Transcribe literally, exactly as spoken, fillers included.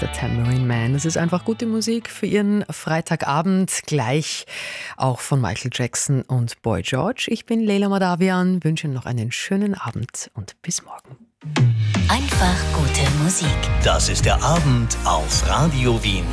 der Tambourine Man. Das ist einfach gute Musik für Ihren Freitagabend. Gleich auch von Michael Jackson und Boy George. Ich bin Leila Madavian, wünsche Ihnen noch einen schönen Abend und bis morgen. Einfach gute Musik. Das ist der Abend auf Radio Wien.